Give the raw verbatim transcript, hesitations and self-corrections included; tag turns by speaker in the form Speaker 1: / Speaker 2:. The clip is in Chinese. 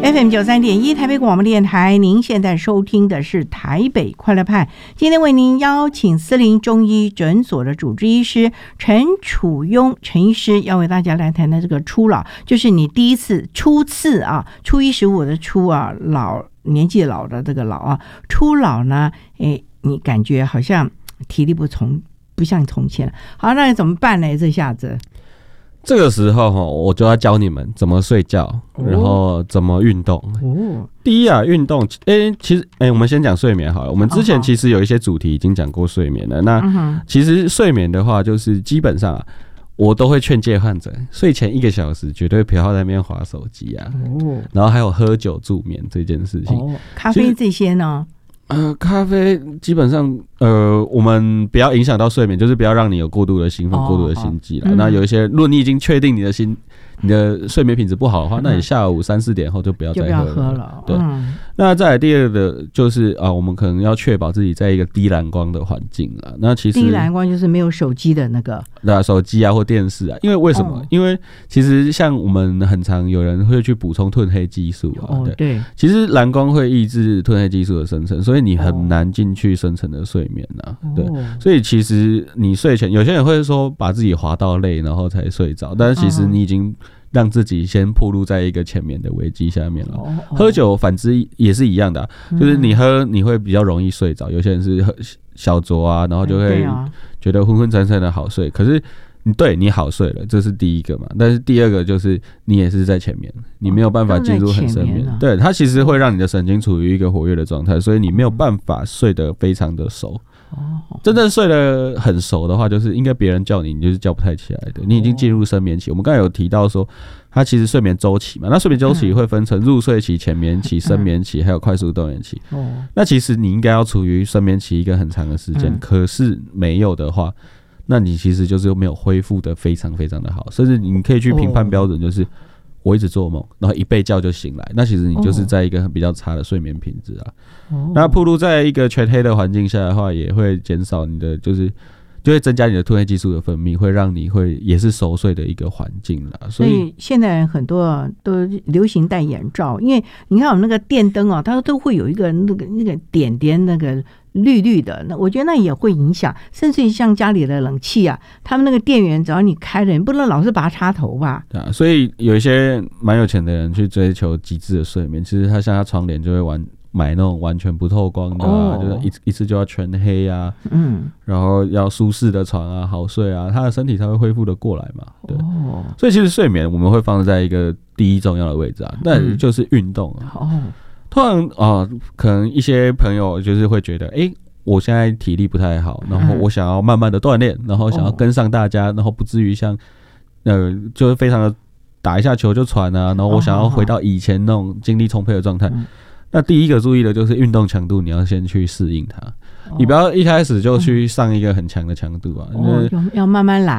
Speaker 1: F M 九三点一台北广播电台，您现在收听的是台北快乐派。今天为您邀请思林中医诊所的主治医师陈楚庸陈医师，要为大家来谈的这个初老，就是你第一次初次啊，初一十五的初啊，老年纪老的这个老啊，初老呢，哎，你感觉好像体力不从不像从前了。好，那怎么办呢？这下子。
Speaker 2: 这个时候我就要教你们怎么睡觉，哦、然后怎么运动。哦，第一啊，运动，哎，其实，哎，我们先讲睡眠好了。我们之前其实有一些主题已经讲过睡眠了。哦、那其实睡眠的话，就是基本上啊，我都会劝诫患者，睡前一个小时绝对不要在那边滑手机啊。哦，然后还有喝酒助眠这件事情。
Speaker 1: 哦，咖啡这些呢？
Speaker 2: 呃，咖啡基本上，呃，我们不要影响到睡眠，就是不要让你有过度的兴奋、哦、过度的心悸啦。嗯、那有一些，如果你已经确定你的心、你的睡眠品质不好的话，嗯、那你下午三四点后就不要再喝了。就不要喝了。对。嗯、那再来第二个就是啊，我们可能要确保自己在一个低蓝光的环境啦。那其实
Speaker 1: 低蓝光就是没有手机的那个，
Speaker 2: 对啊，手机啊或电视啊。因为为什么？哦、因为其实像我们很常有人会去补充褪黑激素啊。
Speaker 1: 哦，对。对
Speaker 2: 其实蓝光会抑制褪黑激素的生成，所以你很难进去深层的睡眠啊。哦、对。所以其实你睡前，有些人会说把自己滑到累，然后才睡着，但是其实你已经让自己先暴露在一个浅眠的危机下面了。哦哦、喝酒反之也是一样的、啊，就是你喝你会比较容易睡着，有些人是喝小酌啊，然后就会觉得昏昏沉沉的好睡。可是你对你好睡了，这是第一个嘛。但是第二个就是你也是在浅眠，你没有办法进入很深眠。哦、对，它其实会让你的神经处于一个活跃的状态，所以你没有办法睡得非常的熟。哦，真正睡得很熟的话，就是应该别人叫你，你就是叫不太起来的。你已经进入深眠期。我们刚才有提到说，它其实睡眠周期嘛，那睡眠周期会分成入睡期、浅眠期、深眠期，还有快速动眼期。哦，那其实你应该要处于深眠期一个很长的时间，可是没有的话，那你其实就是没有恢复的非常非常的好，甚至你可以去评判标准，就是我一直做梦，然后一被叫就醒来，那其实你就是在一个比较差的睡眠品质啊。哦、那暴露在一个全黑的环境下的话，也会减少你的，就是就会增加你的褪黑激素的分泌，会让你会也是熟睡的一个环境啦。所 以,
Speaker 1: 所以现在人很多都流行戴眼罩，因为你看我们那个电灯啊，它都会有一个那个那个点点那个。绿绿的，那我觉得那也会影响，甚至于像家里的冷气啊，他们那个电源只要你开了，你不能老是把它插头吧？
Speaker 2: 对啊，所以有一些蛮有钱的人去追求极致的睡眠，其实他像他窗帘就会玩买那种完全不透光的啊，哦、就是一一次就要全黑啊，嗯，然后要舒适的床啊，好睡啊，他的身体才会恢复的过来嘛。对，哦、所以其实睡眠我们会放在一个第一重要的位置啊，那就是运动啊。嗯、哦。通常啊、呃，可能一些朋友就是会觉得，哎、欸，我现在体力不太好，然后我想要慢慢的锻炼，然后想要跟上大家，然后不至于像，呃，就是非常的打一下球就喘啊，然后我想要回到以前那种精力充沛的状态。那第一个注意的就是运动强度，你要先去适应它，你不要一开始就去上一个很强的强度啊，
Speaker 1: 哦，要慢慢来。